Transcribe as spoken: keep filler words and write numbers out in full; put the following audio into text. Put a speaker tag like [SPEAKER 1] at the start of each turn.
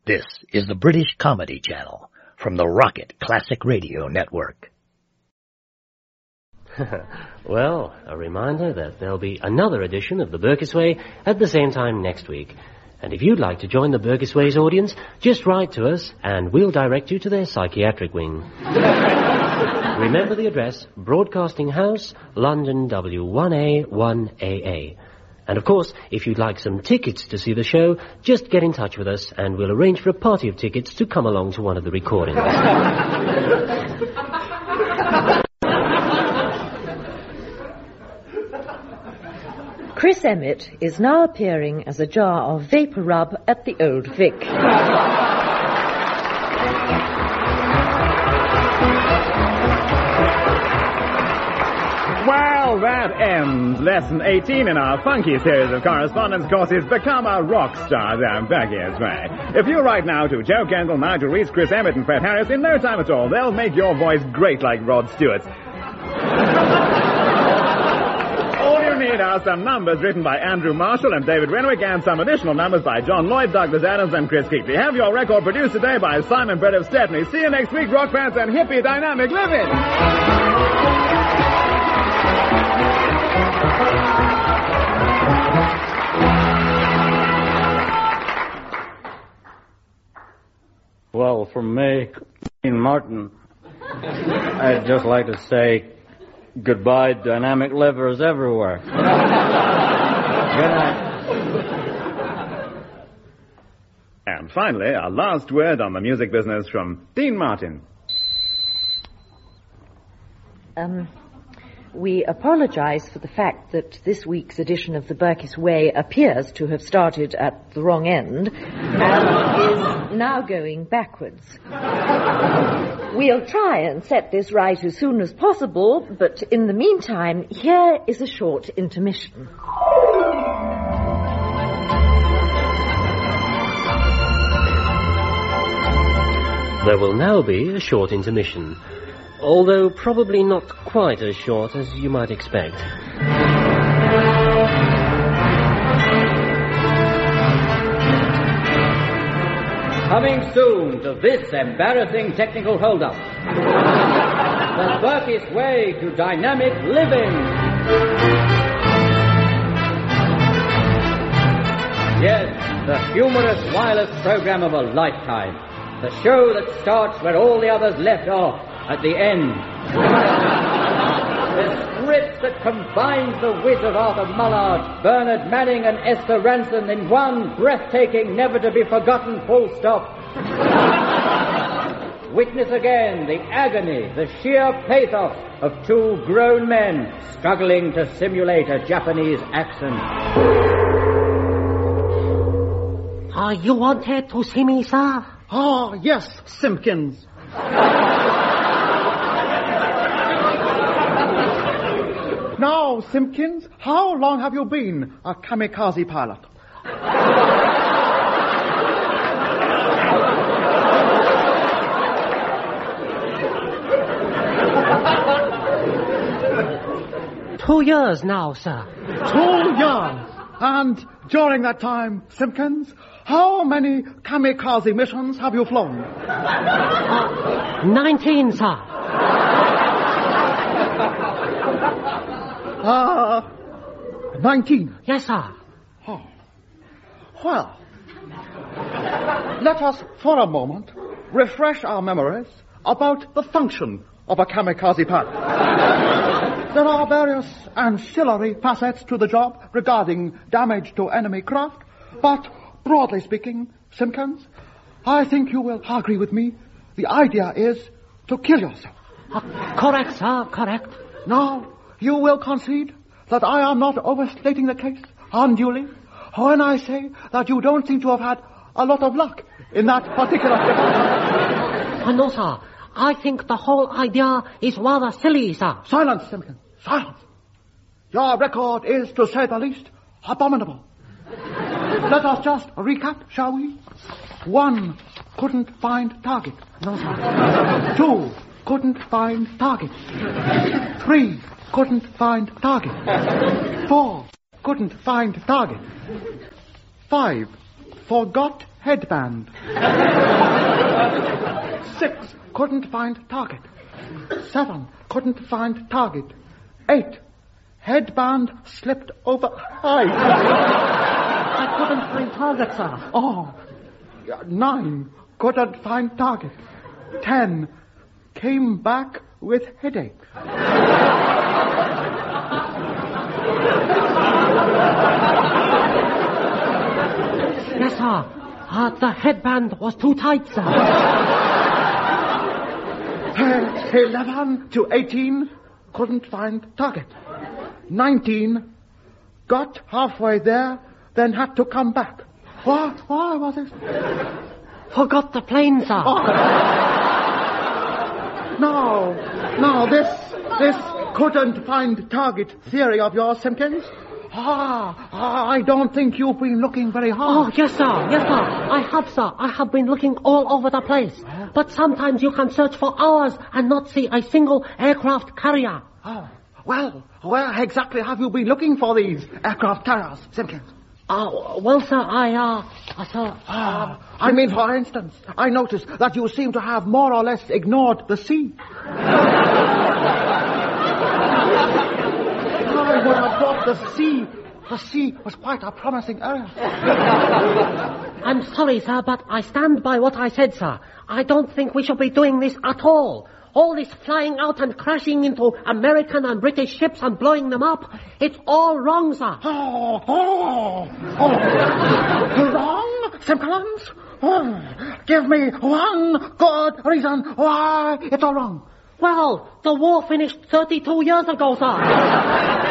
[SPEAKER 1] This is the British Comedy Channel from the Rocket Classic Radio Network.
[SPEAKER 2] Well, a reminder that there'll be another edition of the Burgess Way at the same time next week. And if you'd like to join the Burgess Way's audience, just write to us and we'll direct you to their psychiatric wing. Remember the address, Broadcasting House, London W one A one A A. And of course, if you'd like some tickets to see the show, just get in touch with us and we'll arrange for a party of tickets to come along to one of the recordings.
[SPEAKER 3] Chris Emmett is now appearing as a jar of Vapor Rub at the Old Vic.
[SPEAKER 4] Well, that ends lesson eighteen in our funky series of correspondence courses, Become a Rock Star down Burgess Way. If you write now to Joe Kendall, Nigel Reese, Chris Emmett and Fred Harris, in no time at all, they'll make your voice great like Rod Stewart's. All you need are some numbers written by Andrew Marshall and David Renwick and some additional numbers by John Lloyd, Douglas Adams and Chris Keatley. Have your record produced today by Simon Brett of Stepney. See you next week, rock fans and hippie dynamic living!
[SPEAKER 5] Well, from me, Dean Martin, I'd just like to say goodbye, dynamic livers everywhere. Good night.
[SPEAKER 4] And finally, a last word on the music business from Dean Martin.
[SPEAKER 3] Um... We apologize for the fact that this week's edition of the Burgess Way appears to have started at the wrong end and is now going backwards. We'll try and set this right as soon as possible, but in the meantime, here is a short intermission.
[SPEAKER 2] There will now be a short intermission. Although probably not quite as short as you might expect.
[SPEAKER 6] Coming soon to this embarrassing technical hold-up. The Burgess Way to dynamic living. Yes, the humorous wireless program of a lifetime. The show that starts where all the others left off. At the end. The script that combines the wit of Arthur Mullard, Bernard Manning and Esther Ranson in one breathtaking, never-to-be-forgotten full stop. Witness again the agony, the sheer pathos of two grown men struggling to simulate a Japanese accent.
[SPEAKER 7] Uh, you wanted to see me, sir?
[SPEAKER 8] Ah, yes, Simpkins. Now, Simpkins, how long have you been a kamikaze pilot?
[SPEAKER 7] Two years now, sir.
[SPEAKER 8] Two years. And during that time, Simpkins, how many kamikaze missions have you flown?
[SPEAKER 7] Uh, Nineteen, sir.
[SPEAKER 8] Ah, uh, nineteen.
[SPEAKER 7] Yes, sir.
[SPEAKER 8] Oh. Well, let us for a moment refresh our memories about the function of a kamikaze pilot. There are various ancillary facets to the job regarding damage to enemy craft, but broadly speaking, Simpkins, I think you will agree with me. The idea is to kill yourself.
[SPEAKER 7] Uh, correct, sir, correct.
[SPEAKER 8] Now, you will concede that I am not overstating the case unduly when I say that you don't seem to have had a lot of luck in that particular case.
[SPEAKER 7] Uh, no, sir. I think the whole idea is rather silly, sir.
[SPEAKER 8] Silence, Simpkins. Silence. Your record is, to say the least, abominable. Let us just recap, shall we? One, couldn't find target. No, sir. Two, couldn't find target. Three, couldn't find target. Four, couldn't find target. Five, forgot headband. Six, couldn't find target. Seven, couldn't find target. Eight, headband slipped over high.
[SPEAKER 7] I couldn't find target, sir.
[SPEAKER 8] Oh, nine, couldn't find target. Ten, came back with headache.
[SPEAKER 7] Yes, sir. Uh, the headband was too tight, sir.
[SPEAKER 8] Uh, Eleven to eighteen, couldn't find target. Nineteen, got halfway there, then had to come back. What? Why was it?
[SPEAKER 7] Forgot the plane, sir.
[SPEAKER 8] Oh. No, no, this, this couldn't find target theory of yours, Simpkins. Ah, I don't think you've been looking very hard.
[SPEAKER 7] Oh, yes, sir. Yes, sir. I have, sir. I have been looking all over the place. But sometimes you can search for hours and not see a single aircraft carrier.
[SPEAKER 8] Oh, well, where exactly have you been looking for these aircraft carriers, Simpkins?
[SPEAKER 7] Uh, well, sir, I, uh, uh sir...
[SPEAKER 8] Uh, I mean, for instance, I noticed that you seem to have more or less ignored the sea. I would have thought the sea, the sea was quite a promising area.
[SPEAKER 7] I'm sorry, sir, but I stand by what I said, sir. I don't think we should be doing this at all. All this flying out and crashing into American and British ships and blowing them up, it's all wrong, sir.
[SPEAKER 8] Oh, oh, oh. Wrong, Simpkins? Oh, give me one good reason why it's all wrong.
[SPEAKER 7] Well, the war finished thirty-two years ago, sir.